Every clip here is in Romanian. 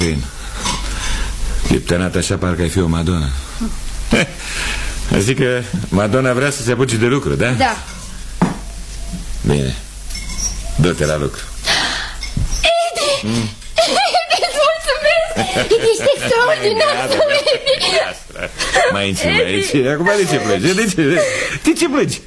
Liptenat așa parcă ai fi o Madonna. Zic că Madonna vrea să se apuce de lucru, da? Da. Bine, dă-te la lucru. Edi! Edi, îți mulțumesc! Edi, ești extraordinar, Edi! Mai înțeleg aici. Acum de ce plângi? De ce plângi?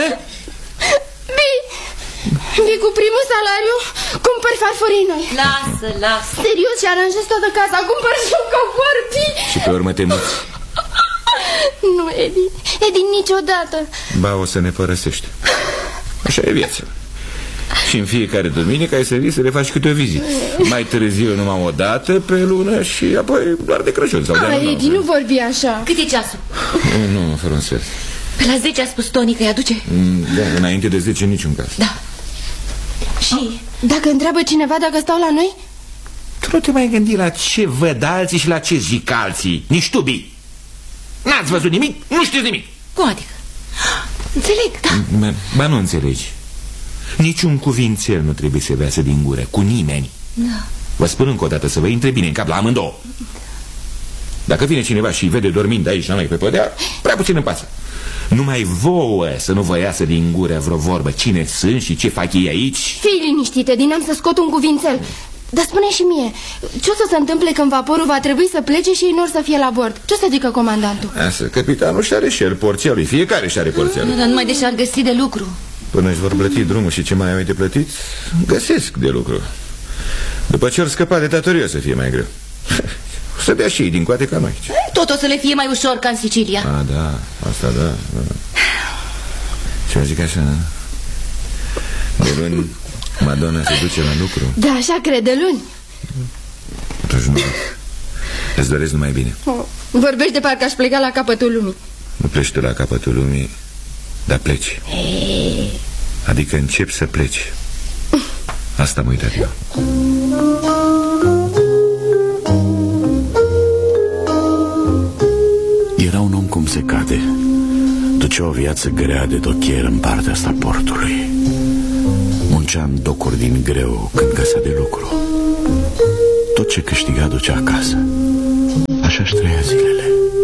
Bi, cu primul salariu cumpăr farfurii noi. Lasă. Serios, și aranjez toată casa, cumpăr și un covortii. Și pe urmă te muți. Nu, Edi, niciodată. Ba, o să ne părăsești. Așa e viața. Și în fiecare duminică ai să vii să le faci câte o vizită. Mai târziu numai o dată pe lună și apoi doar de Crăciun sau de anul. Edi, nu vorbi așa. Cât e ceasul? Nu, fără un sfert. Pe la 10 a spus Toni că îi aduce. Da, înainte de 10 niciun caz. Da. Și? Dacă întreabă cineva dacă stau la noi? Tu nu te mai gândi la ce văd alții și la ce zic alții. Nici tu, Bi. N-ați văzut nimic, nu știți nimic. Cum adică? Înțeleg, da. Ba nu înțelegi. Niciun cuvințel nu trebuie să iasă din gură, cu nimeni. Da. Vă spun încă o dată să vă intre bine în cap la amândouă. Dacă vine cineva și îi vede dormind de aici la noi pe podea, prea puțin îmi pasă. Numai vouă să nu vă iasă din gură vreo vorbă cine sunt și ce fac ei aici. Fii liniștită, din am să scot un cuvințel. Dar spune și mie, ce o să se întâmple când vaporul va trebui să plece și ei nu or să fie la bord? Ce o să zică comandantul? Asta, capitanul și are și el porția lui, fiecare și are porția lui. Dar numai de și-ar găsi de lucru. Până își vor plăti drumul și ce mai au de plătit, găsesc de lucru. După ce or scăpa de datorie o să fie mai greu. Să dea și ei din coate ca noi. Tot o să le fie mai ușor ca în Sicilia. Da, asta da. Ce zic așa, de luni Madonna se duce la lucru. Da, așa cred, de luni. Atunci nu. Îți doresc numai bine. Vorbești de parcă aș pleca la capătul lumii. Nu pleci tu la capătul lumii, dar pleci. Adică începi să pleci. Asta am uitat eu. Era un om cum se cade. Ducea o viață grea de dochier în partea asta portului. Muncea în docuri din greu când găsea de lucru. Tot ce câștiga ducea acasă. Așa-și trăia zilele.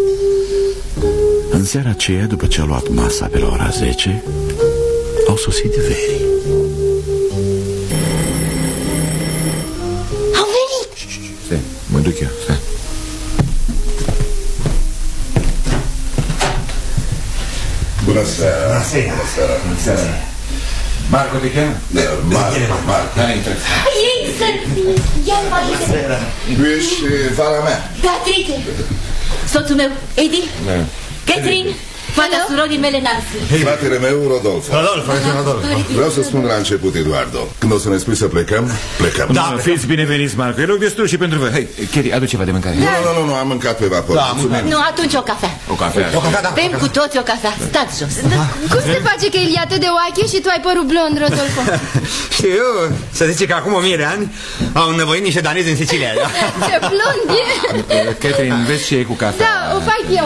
În seara aceea, după ce a luat masa pe la ora 10, au sosit verii. Au venit! Stai, mă duc eu, stai. Bună seara. Bună seara. Marco te cheamă? Marco. Hai, intră. Ei să-ți... Ia-l valise. Tu ești fara mea. Da, Trite. Soțul meu, Edi. Da. Catherine. Fata surorii mele Nancy. Fratele meu, Rodolfo. Vreau să spun la început, Eduardo, când o să ne spui să plecăm, plecăm. Da, fiți bineveniți, Marco. E loc destul și pentru voi. Hai, Cheri, adu ceva de mâncare. Nu, am mâncat pe vapor. Nu, atunci o cafea. O cafea. Bem cu toți o cafea. Stați jos. Cum se face că el e atât de oache și tu ai părul blond, Rodolfo? Știu, să zice că acum 1000 de ani au înnăvoit niște danezi în Sicilia. Ce blond e! Catherine, vezi ce e cu cafea? Da, o fac eu.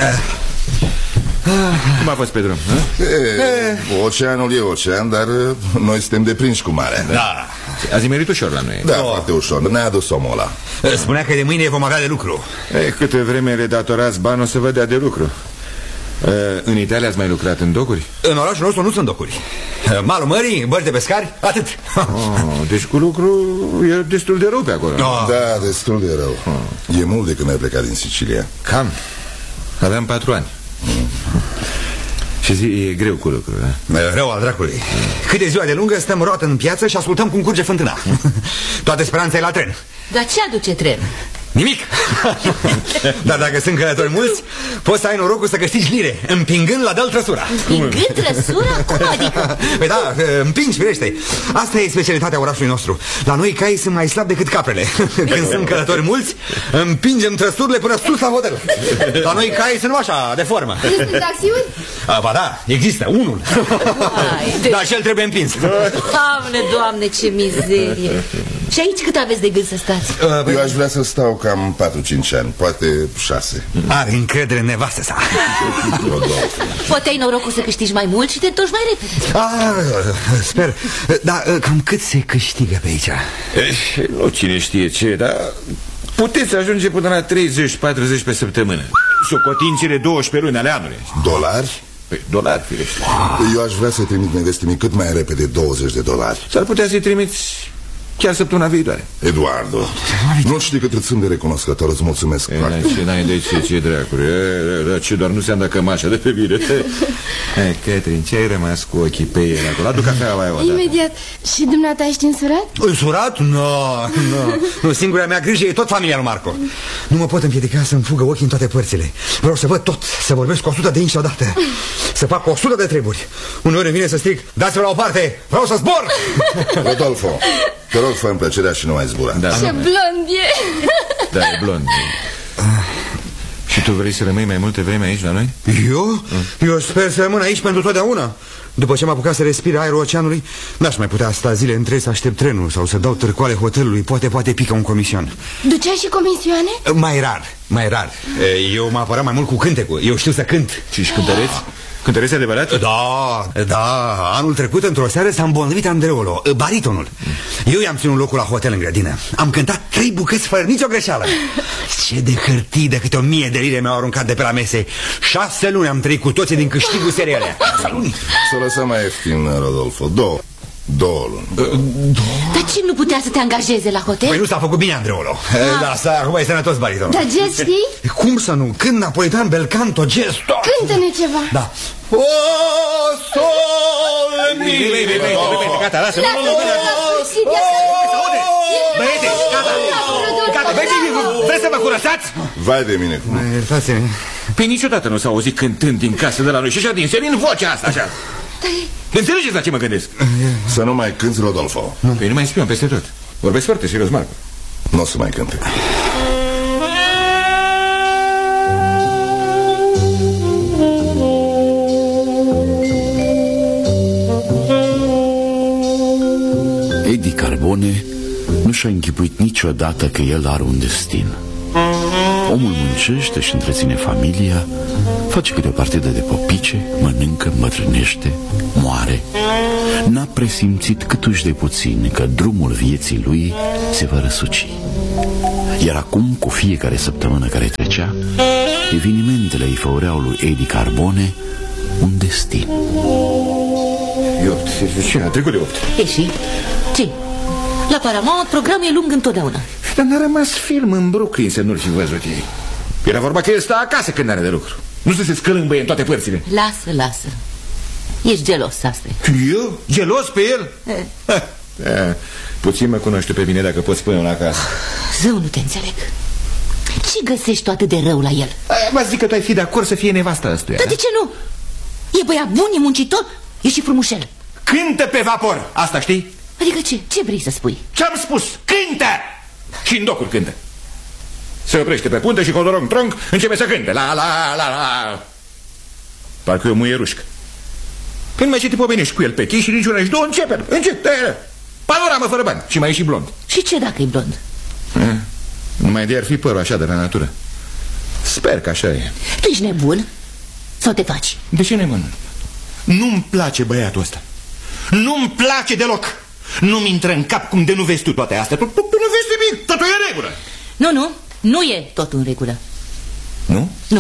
Cum a fost pe drum? Oceanul e ocean, dar noi suntem deprinși cu marea. Da. Ați nimerit ușor la noi. Da, foarte ușor, ne-a adus omul ăla. Spunea că de mâine vom avea de lucru. Câte vreme le datorați bani, o să vă dea de lucru. În Italia ați mai lucrat în docuri? În orașul nostru nu sunt docuri. Malul mării, bărți de pescari, atât. Deci cu lucru e destul de rău pe acolo. Da, destul de rău. E mult de când ai plecat din Sicilia. Cam. Aveam 4 ani. Și zi, e greu cu lucru, da? Rău al dracului. Cât de ziua de lungă stăm roată în piață și ascultăm cum curge fântâna. Toată speranța e la tren. Dar ce aduce tren? Nimic. Dar dacă sunt călători mulți, poți să ai norocul să câștigi lire, împingând la deal trăsura. Împingând trăsura? Cum adică? Păi da, împingi, firește. Asta e specialitatea orașului nostru. La noi caii sunt mai slabi decât caprele. Când sunt călători mulți, împingem trăsurile până sus la hotel. La noi caii sunt așa, de formă. Sunt taxiuri? Ba da, există, unul. Dar și el trebuie împins. Doamne, ce mizerie. Și aici cât aveți de gând să stați? Eu aș vrea să stau cam 4-5 ani, poate 6. Are încredere în nevastă sa. Poate ai norocul să câștigi mai mult și te întorci mai repede. Sper. Dar cam cât se câștigă pe aici? Nu cine știe ce, dar puteți ajunge până la 30-40 pe săptămână. Socotind cele 12 luni ale anului. Dolari? Păi, dolari, firește. Eu aș vrea să trimit nevestii cât mai repede $20. S-ar putea să-i trimiți chiar săptămâna viitoare. Eduardo, nu știi cât îți sunt de recunoscător, îți mulțumesc foarte. Ce n-ai de ce dracuri? Ce doar nu se-am dat cămașa de pe bine. Hai, Catherine, ce ai rămas cu ochii pe el acolo? Adu cafea mai o dată. Imediat. Și dumneata ești însurat? Însurat? Nu, singura mea grijă e tot familia lui Marco. Nu mă pot împiedica să-mi fugă ochii în toate părțile. Vreau să văd tot, să vorbesc cu 100 de inși odată, să fac 100 de treburi. Uneori îmi vine să strig, dați-vă la o parte, vreau să zbor. Rodolfo, te rog, fă-mi plăcerea și nu mai zbura. Da, ce blond e. Da, e blond. Și tu vrei să rămâi mai multe vreme aici la noi? Eu? Eu sper să rămân aici pentru totdeauna. După ce m-am apucat să respir aerul oceanului, n-aș mai putea sta zile întregi să aștept trenul sau să dau târcoale hotelului. Poate pică un comision. Duceai și comisioane? Mai rar. Eu mă apăram mai mult cu cântecul. Eu știu să cânt. Și cântăreți? Cântăreți adevărat? Da. Anul trecut, într-o seară, s-a îmbolnăvit Andreolo, baritonul. Eu i-am ținut locul la hotel în grădină. Am cântat 3 bucăți fără nicio greșeală. Ce de hârtii, de câte 1000 de lire mi-au aruncat de pe la mese. 6 luni am trăit cu toții din câștigul seriale. 6 luni. Să lăsăm mai ieftin, Rodolfo. 2 luni. Dar ce nu putea să te angajeze la hotel? Păi nu s-a făcut bine, Andreolo. Lasă, acum e sănătos baritonul. Dar jazz știi? Cum să nu? Cânt napolitan, bel canto, jazz, tot. Cântă-ne ceva. Da. O, sol, Bine, gata, lasă. Băiete, gata, vreți să vă curățați? Vai de mine. Iertați-ne. Păi niciodată nu s-a auzit cântând din casă de la noi și așa din senin vocea asta, așa. Înțelegeți la ce mă gândesc? Să nu mai cânti, Rodolfo. Păi nu mai spion peste tot. Vorbesc foarte serios, Marco. Nu o să mai cânte. Eddie Carbone nu și-a închipuit niciodată că el are un destin. Omul muncește și întreține familia, face câte o partidă de popice, mănâncă, îmbătrânește, moare. N-a presimțit câtuși de puțin că drumul vieții lui se va răsuci. Iar acum, cu fiecare săptămână care trecea, evenimentele îi făureau lui Eddie Carbone un destin. E 8, ce? A trecut de 8. E și? Ce? La Paramount programul e lung întotdeauna. Dar n-a rămas film în Brooklyn să nu-l fi văzut ei. Era vorba că el stă acasă când are de lucru. Nu să se scălâmbăie în toate părțile. Lasă. Ești gelos, asta e. Eu? Gelos pe el? Puțin mă cunoști pe mine dacă poți spune-o acasă. Zău, nu te înțeleg. Ce găsești tu atât de rău la el? Mă zic că tu ai fi de acord să fie nevasta ăstuia. Dar de ce nu? E băiat bun, e muncitor, e și frumușel. Cântă pe vapor, asta știi? Adică ce? Ce vrei să spui? Ce-am spus? Cântă! Și în docuri cântă. Se oprește pe punte și codorong tronc începe să cânte. La. Parcă e o muierușcă. Când mai te pomenești cu el pe chei și niciuna și două începe. Panoramă fără bani. Și mai e și blond. Și ce dacă e blond? Numai de ar fi părul așa de la natură. Sper că așa e. Tu ești nebun? Sau te faci? De ce nebun? Nu-mi place băiatul ăsta. Nu-mi place deloc. Nu-mi intră în cap cum de nu vezi tu toate astea. Tu nu vezi nimic, totul e în regulă. Nu e totul în regulă. Nu? Nu.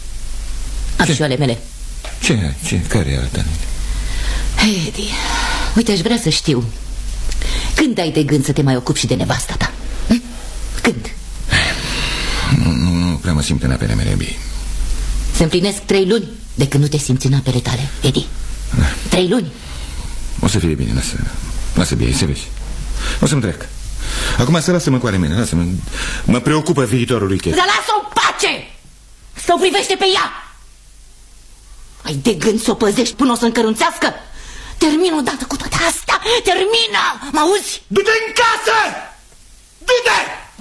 Am și ale mele. Ce? Care e alta? Eddie, uite, aș vrea să știu, când ai de gând să te mai ocupi și de nevasta ta? Când? Nu prea mă simt în apele mele, Bie. Se împlinesc 3 luni de când nu te simți în apele tale, Eddie. 3 luni. O să fie bine, lasă Bie, să vezi. O să-mi trec. Acum să lasă-mă cu ale mele, lasă-mă. Mă preocupă viitorul lui Cat. Dar lasă-o în pace! Să o privește pe ea! Ai de gând să o păzești până o să încărunțească? Termină odată cu toate astea! Termină! Mă auzi? Du-te în casă! Du-te!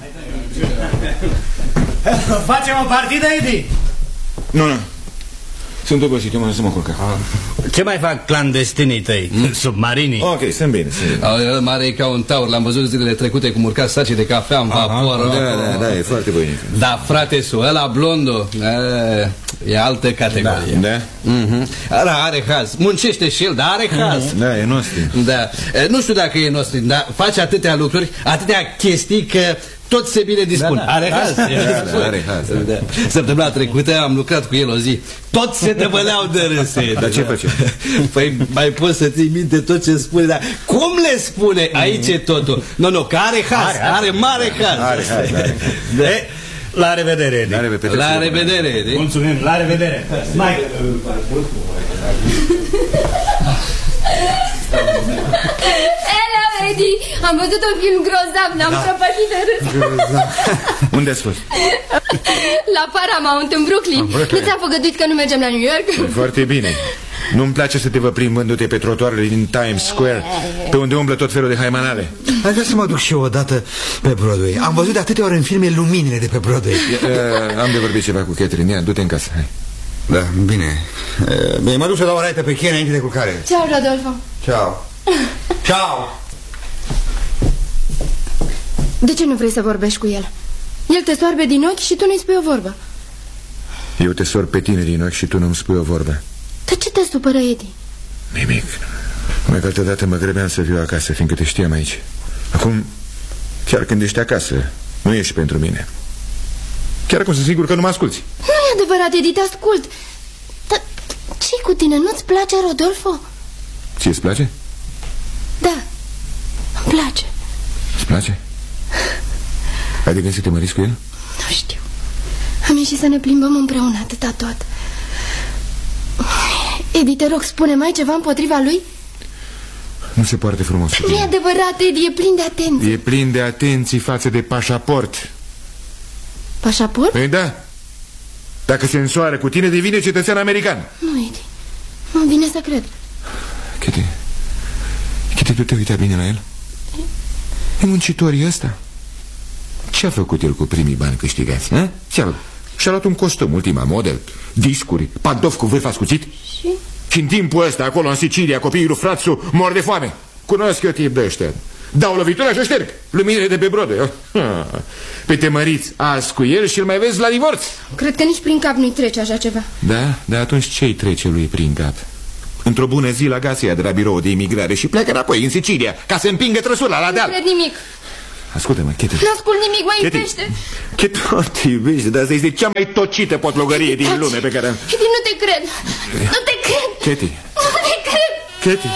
Facem o partidă, Eddie? Nu. Sunt obosit, eu mă lăsăm culcă. Ce mai fac clandestinii tăi? Submarinii? Ok, sunt bine. El mare e ca un taur. L-am văzut zilele trecute cum urca saci de cafea în vapor. Da, e foarte voinic. Da, frate su, ăla blondo e altă categorie. Da? Are haz. Muncește și el, dar are haz. Da, e nostru. Da. Nu știu dacă e nostru, dar face atâtea lucruri, atâtea chestii că tot se bine dispune. Are haz. Are haz. Săptămâna trecută am lucrat cu el o zi. Toți se tăvăleau de râse. Dar ce face? Păi mai poți să ții minte tot ce spune, dar cum le spune? Aici e totul. Nu, că are haz. Are mare haz. Are haz. La revedere, Edi. La revedere, Edi. Mulțumim, la revedere. Mai... Hello, Eddie! Am văzut un film grozav, ne-am prăpătit de râs. Unde ați fost? La Paramount, în Brooklyn. Nu ți-am făgăduit că nu mergem la New York? Foarte bine. Nu-mi place să te vă plimbându-te pe trotuarele din Times Square, pe unde umblă tot felul de haimanale. Aș vrea să mă duc și eu odată pe Broadway. Am văzut de atâtea ori în filme luminile de pe Broadway. Am de vorbit ceva cu Catherine. Ia, du-te în casă, hai. Da, bine. Bine, mă duc să dau o raită pe cheie înainte de culcare. Ciao, Rodolfo. Ciao. Ciao. De ce nu vrei să vorbești cu el? El te soarbe din ochi și tu nu-i spui o vorbă. Eu te sorb pe tine din ochi și tu nu-mi spui o vorbă. De ce te supără, Eddie? Nimic. Mai că altădată mă grăbeam să viu acasă, fiindcă te știam aici. Acum, chiar când ești acasă, nu ești pentru mine. Chiar acum sunt sigur că nu mă asculți. Nu e adevărat, Eddie, te ascult. Dar ce-i cu tine? Nu-ți place, Rodolfo? Ție-ți place? Da, îmi place. Îți place? Ai de gând să te măriți cu el? Nu știu. Am ieșit să ne plimbăm împreună, atâta tot. Eddie, te rog, spune mai ceva împotriva lui? Nu se poartă frumos. Nu e adevărat, Eddie, e plin de atenție. E plin de atenții față de pașaport. Pașaport? Păi da. Dacă se însoară cu tine, devine cetățean american. Nu, Eddie, nu vine să cred. Kitty, tu te uita bine la el? E muncitorii ăsta. Ce-a făcut el cu primii bani câștigați? Și-a luat un costum, ultima model, discuri, pantofi cu vârf ascuțit. Și în timpul ăsta, acolo în Sicilia, copiii lui Frațu mor de foame. Cunosc eu tip de ăștia. Dau lovitura și o șterg. Luminile de pe Broadway. Pe te măriți azi cu el și îl mai vezi la divorț. Cred că nici prin cap nu-i trece așa ceva. Da? Dar atunci ce-i trece lui prin cap? Într-o bună zi la Gasia de la birou de imigrare și pleacă înapoi în Sicilia ca să împingă trăsura la deal. Nu cred nimic. Ascultă-mă, Kitty. Nu ascult nimic, mă iubește. Kitty, te iubește, dar asta este cea mai tocită potlogărie din lume pe care am... Kitty, nu te cred. Nu te cred. Kitty. Nu te cred. Kitty.